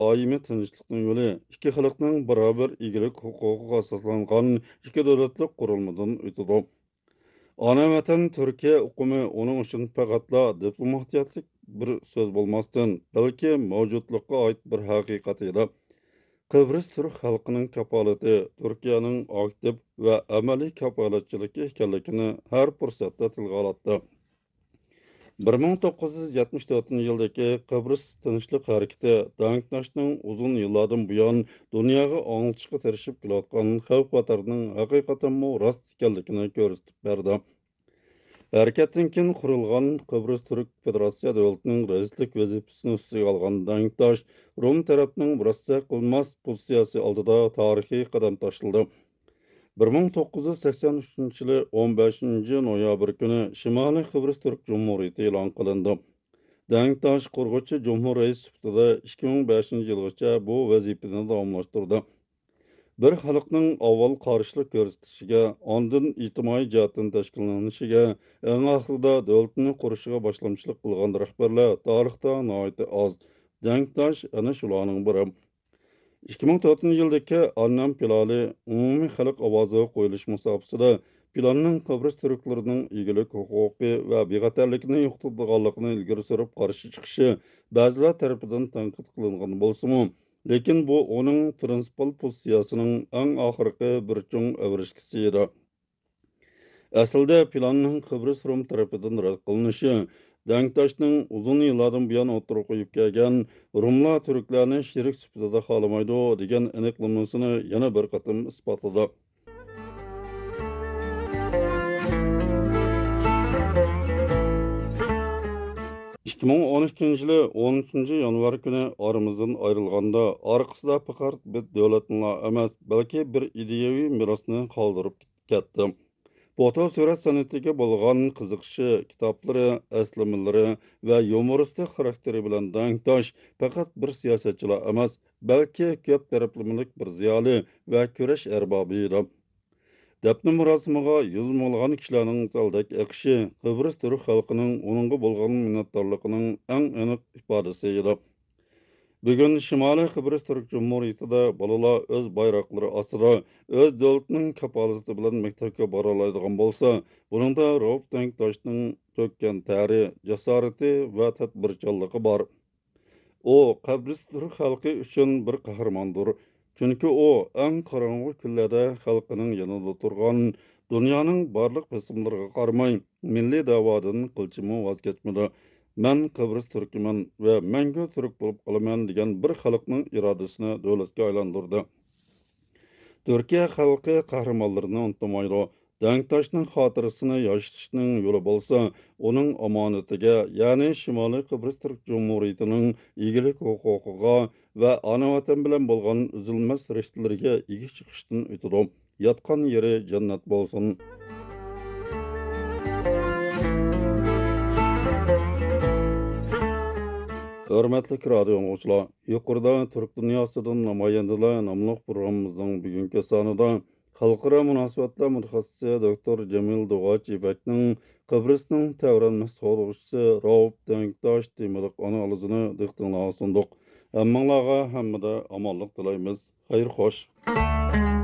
Daimi tinchlikning yo'li ikki xalqning barobar egilik huquqiga asoslangan ikki davlatlik qurilmadan o'tadi. Ana vatan Türkiye hukumi onun için faqatla diplomatiyatlik bir söz bo'lmasdan, balki mavjudlikqa oid bir haqiqat edi. Kıbrıs Türk halkının kapaleti Türkiye'nin aktif ve ameli kapaletçiliki ekanligini her fırsatta tilga olatdi. 1974 yıldaki Kıbrıs Tinchlik Hareketi Danktaş'ның uzun yıllardan buyon dunyoga anglitishga tirishib kelayotgan xavf xatarning haqiqatan rost ekanligini ko'rsatib berdi. Hareketden keyin qurilgan Kıbrıs Türk Federatsiya davlatining raislik vazifasini ustiga olgan Danktaş, Rum tarafning murassa qilmas pozitsiyasi oldida tarixiy qadam tashladi. 1983 yılı 15 noyabr günü Şimali Kıbrıs Türk Cumhuriyeti e'lon qilindi. Denktaş qurg'uvchi Cumhur Reis sifatida 2005 yilgacha bu vazifani davomlashtirdi. Bir xalqning avval qarshilik ko'rsatishiga, ondan ijtimoiy jihatdan tashkillanishiga, eng oxirida davlatni qurishiga boshlamchilik qilgan rahbarlar tarixda nihoyat oz. Denktaş ana shularning biri. 2004 yıldaki Annem Pilali umumiy xalq ovozi qo'yilish musobaqasida Pilanning Kıbrıs Türklerinin egilik huquqi va beg'atarlikni yo'qotganligini ilgari surib qarshi chiqishi ba'zilar tarafidan tanqid qilingan bo'lsa-mu, lekin bu uning prinsipal pozitsiyasining eng oxirgi bir cho'ng avrishkisi edi. Aslida planning Kıbrıs Rum tarafidan rad qilinishi Denktaş'ның uzun yıllardan buyon o'tirib qo'yib kelgan Rumlar Türklarni sherik sifatida xohlamaydi degan aniqlamasini yana bir qatim isbotladi. 2012 yılı 13 yanvar günü aramızdan ayrılganda arkasında faqat bir devletning emas, balki bir ideyaviy mirosni qoldirib ketdi. Foto surat san'atiga bo'lgan qiziqishi, kitoblari, aslimalari va yumoristik xarakteri bilan Denktaş faqat bir siyosatchilar emas, balki ko'p taraflamalik bir ziyoli va kurash arbobi edi. Dafn murosimiga yuz minglagan kishilarning zaldek eqishi Kıbrıs Türk xalqining uningga bo'lgan minnatdorligining eng aniq ifodasi edi. Bugun Şimali Kıbrıs Türk Cumhuriyeti'de balalar öz bayrakları ostida öz davlatining kapolati bilan maktabga bora oladigan bo'lsa, buning da Rauf Denktaşning to'kkan tari, jasorati va tadbirkorligi bor. O, Kıbrıs Türk xalqi uchun bir qahramondir. Chunki o, eng qorong'u kunlarda xalqining yanida turgan, dunyoning barliq qismlariga qaramay, milliy da'vodan qilchimi voz kechmadi. Men Kıbrıs Türkmen ve mangu Türk bo'lib qolaman degan bir xalqning irodasini davlatga aylantirdi. Türkiye xalqi qahramonlarini unutmaydi. Denktaş'ның xotirasini yashirishning yo'li bo'lsa, uning omonatiga, ya'ni Shimoliy Kıbrıs Türk Cumhuriyetining egilik huquqiga va ona vatan bilan bo'lgan uzilmas rishtalariga ega chiqishdan o'tadi. Yotgan yeri jannat bo'lsin. Hörmətli radio dinləyicilər, yuqorida Türk dünyasından namayandalar namlıq programımızın bugünkü sonida xalqaro munosabatlar mutaxassisi doktor Jamil Doğaçevəkning Kıbrısning təvrənməz so'rg'uchisi Rauf Denktaş temalik analizini diqqətinizə sunduq. Hammalarga hammada amonlik tilaymiz. Xayr xoş.